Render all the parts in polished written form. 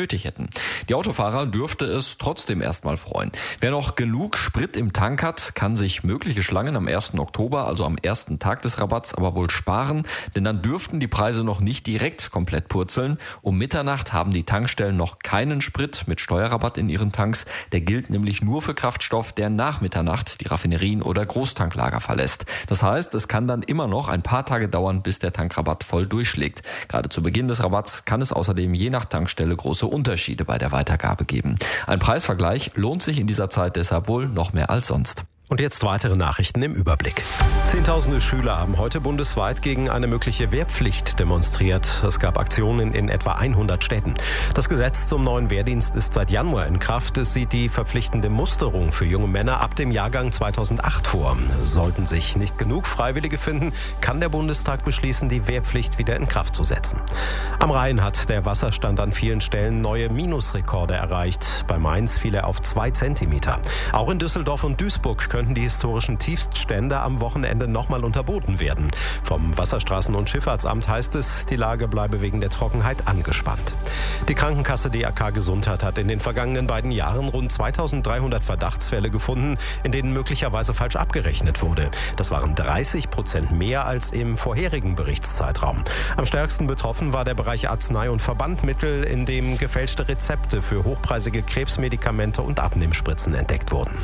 nötig hätten. Die Autofahrer dürfte es trotzdem erstmal freuen. Wer noch genug Sprit im Tank hat, kann sich mögliche Schlangen am 1. Oktober, also am ersten Tag des Rabatts, aber wohl sparen, denn dann dürften die Preise noch nicht direkt komplett purzeln. Um Mitternacht haben die Tankstellen noch keinen Sprit mit Steuerrabatt in ihren Tanks. Der gilt nämlich nur für Kraftstoff, der nach Mitternacht die Raffinerien oder Großtanklager verlässt. Das heißt, es kann dann immer noch ein paar Tage dauern, bis der Tankrabatt voll durchschlägt. Gerade zu Beginn des Rabatts kann es außerdem je nach Tankstelle große Unterschiede bei der Weitergabe geben. Ein Preisvergleich lohnt sich in dieser Zeit deshalb wohl noch mehr als sonst. Und jetzt weitere Nachrichten im Überblick. Zehntausende Schüler haben heute bundesweit gegen eine mögliche Wehrpflicht demonstriert. Es gab Aktionen in etwa 100 Städten. Das Gesetz zum neuen Wehrdienst ist seit Januar in Kraft. Es sieht die verpflichtende Musterung für junge Männer ab dem Jahrgang 2008 vor. Sollten sich nicht genug Freiwillige finden, kann der Bundestag beschließen, die Wehrpflicht wieder in Kraft zu setzen. Am Rhein hat der Wasserstand an vielen Stellen neue Minusrekorde erreicht. Bei Mainz fiel er auf 2 Zentimeter. Auch in Düsseldorf und Duisburg könnten die historischen Tiefststände am Wochenende nochmal unterboten werden. Vom Wasserstraßen- und Schifffahrtsamt heißt es, die Lage bleibe wegen der Trockenheit angespannt. Die Krankenkasse DRK Gesundheit hat in den vergangenen beiden Jahren rund 2300 Verdachtsfälle gefunden, in denen möglicherweise falsch abgerechnet wurde. Das waren 30% mehr als im vorherigen Berichtszeitraum. Am stärksten betroffen war der Bereich Arznei- und Verbandmittel, in dem gefälschte Rezepte für hochpreisige Krebsmedikamente und Abnehmspritzen entdeckt wurden.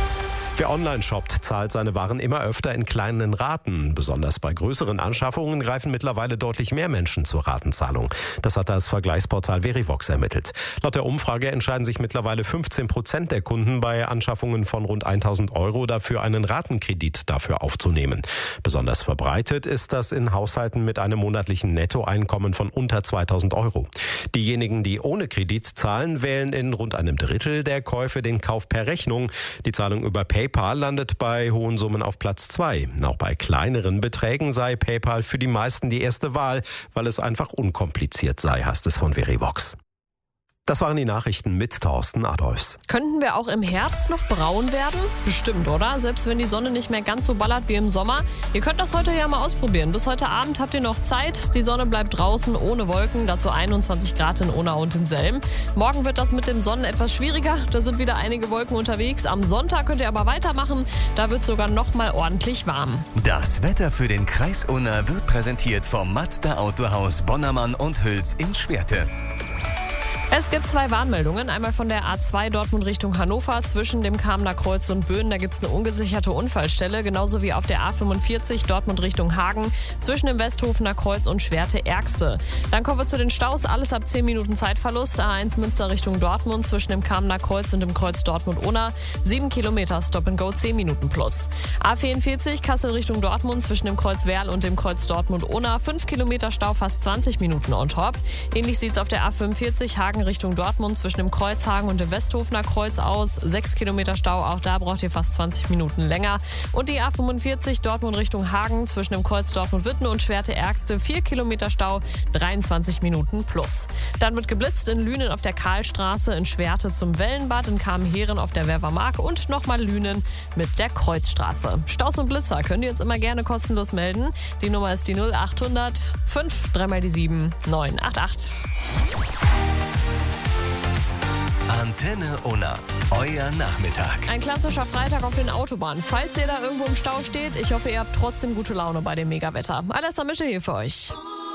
Wer online shoppt, zahlt seine Waren immer öfter in kleinen Raten. Besonders bei größeren Anschaffungen greifen mittlerweile deutlich mehr Menschen zur Ratenzahlung. Das hat das Vergleichsportal Verivox ermittelt. Laut der Umfrage entscheiden sich mittlerweile 15% der Kunden bei Anschaffungen von rund 1.000 Euro dafür, einen Ratenkredit dafür aufzunehmen. Besonders verbreitet ist das in Haushalten mit einem monatlichen Nettoeinkommen von unter 2.000 Euro. Diejenigen, die ohne Kredit zahlen, wählen in rund einem Drittel der Käufe den Kauf per Rechnung. Die Zahlung über PayPal landet bei hohen Summen auf Platz 2. Auch bei kleineren Beträgen sei PayPal für die meisten die erste Wahl, weil es einfach unkompliziert sei, heißt es von Verivox. Das waren die Nachrichten mit Thorsten Adolfs. Könnten wir auch im Herbst noch braun werden? Bestimmt, oder? Selbst wenn die Sonne nicht mehr ganz so ballert wie im Sommer. Ihr könnt das heute ja mal ausprobieren. Bis heute Abend habt ihr noch Zeit. Die Sonne bleibt draußen ohne Wolken. Dazu 21 Grad in Unna und in Selm. Morgen wird das mit dem Sonnen etwas schwieriger. Da sind wieder einige Wolken unterwegs. Am Sonntag könnt ihr aber weitermachen. Da wird sogar noch mal ordentlich warm. Das Wetter für den Kreis Unna wird präsentiert vom Mazda Autohaus Bonnermann und Hüls in Schwerte. Es gibt 2 Warnmeldungen. Einmal von der A2 Dortmund Richtung Hannover zwischen dem Kamener Kreuz und Böen. Da gibt es eine ungesicherte Unfallstelle. Genauso wie auf der A45 Dortmund Richtung Hagen zwischen dem Westhofener Kreuz und Schwerte-Ärgste. Dann kommen wir zu den Staus. Alles ab 10 Minuten Zeitverlust. A1 Münster Richtung Dortmund zwischen dem Kamener Kreuz und dem Kreuz Dortmund-Unna. 7 Kilometer Stop and Go 10 Minuten plus. A44 Kassel Richtung Dortmund zwischen dem Kreuz Werl und dem Kreuz Dortmund-Unna. 5 Kilometer Stau, fast 20 Minuten on top. Ähnlich sieht es auf der A45 Hagen Richtung Dortmund zwischen dem Kreuz Hagen und dem Westhofener Kreuz aus. 6 Kilometer Stau, auch da braucht ihr fast 20 Minuten länger. Und die A45 Dortmund Richtung Hagen zwischen dem Kreuz Dortmund-Witten und Schwerte-Ärgste. 4 Kilometer Stau, 23 Minuten plus. Dann wird geblitzt in Lünen auf der Karlstraße, in Schwerte zum Wellenbad, in Kamenheren auf der Wervermark und nochmal Lünen mit der Kreuzstraße. Staus und Blitzer könnt ihr uns immer gerne kostenlos melden. Die Nummer ist die 0800 5 3 mal die 7 988. Antenne Unna, euer Nachmittag. Ein klassischer Freitag auf den Autobahnen. Falls ihr da irgendwo im Stau steht, ich hoffe, ihr habt trotzdem gute Laune bei dem Megawetter. Alessa Mische hier für euch.